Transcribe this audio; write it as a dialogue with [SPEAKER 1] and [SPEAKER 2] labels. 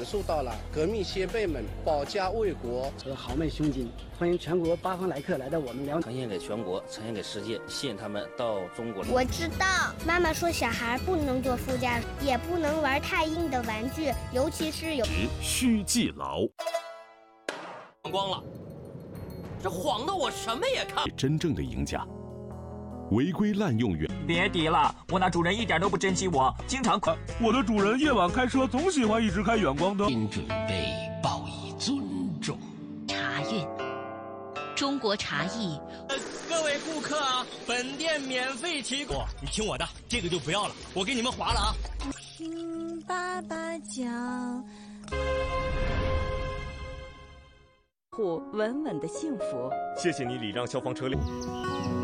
[SPEAKER 1] 感受到了革命先辈们保家卫国
[SPEAKER 2] 和豪迈胸襟，欢迎全国八方来客来到我们辽宁，
[SPEAKER 3] 呈现给全国，呈现给世界，吸引他们到中国。
[SPEAKER 4] 我知道，妈妈说小孩不能坐副驾，也不能玩太硬的玩具，尤其是
[SPEAKER 5] 需记牢。
[SPEAKER 6] 光了，这晃得我什么也看。
[SPEAKER 5] 真正的赢家，违规滥用
[SPEAKER 7] 别提了，我那主人一点都不珍惜我，经常
[SPEAKER 8] 我的主人夜晚开车总喜欢一直开远光灯。
[SPEAKER 9] 应准备报以尊重。
[SPEAKER 10] 茶韵，中国茶艺。
[SPEAKER 6] 各位顾客啊，本店免费提供。
[SPEAKER 11] 你听我的，这个就不要了，我给你们划了啊。
[SPEAKER 12] 听爸爸讲。
[SPEAKER 13] 护稳稳的幸福。
[SPEAKER 14] 谢谢你礼让消防车辆。